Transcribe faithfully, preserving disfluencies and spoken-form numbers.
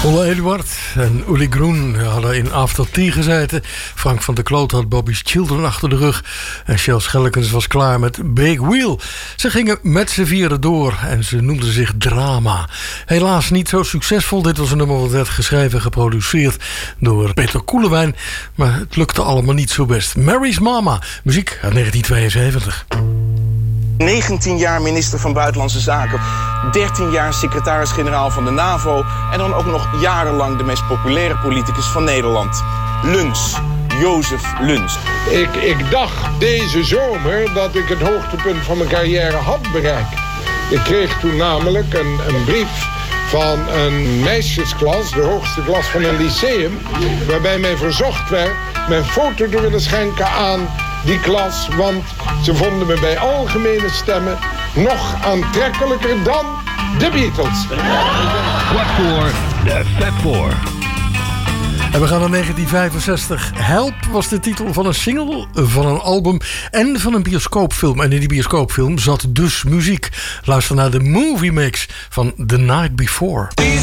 Ola Eduard en Uli Groen hadden in After Tea gezeten. Frank van der Kloot had Bobby's Children achter de rug. En Shel Schellekens was klaar met Big Wheel. Ze gingen met z'n vieren door en ze noemden zich Drama. Helaas niet zo succesvol. Dit was een nummer wat werd geschreven en geproduceerd door Peter Koelewijn. Maar het lukte allemaal niet zo best. Mary's Mama, muziek uit negentien tweeënzeventig. negentien jaar minister van Buitenlandse Zaken, dertien jaar secretaris-generaal van de NAVO en dan ook nog jarenlang de meest populaire politicus van Nederland. Luns, Jozef Luns. Ik, ik dacht deze zomer dat ik het hoogtepunt van mijn carrière had bereikt. Ik kreeg toen namelijk een, een brief van een meisjesklas, de hoogste klas van een lyceum, waarbij mij verzocht werd mijn foto te willen schenken aan die klas, want ze vonden me bij algemene stemmen nog aantrekkelijker dan de Beatles. What for? De Fab Four. En we gaan naar negentien vijfenzestig. Help was de titel van een single, van een album en van een bioscoopfilm. En in die bioscoopfilm zat dus muziek. Luister naar de Movie Mix van The Night Before.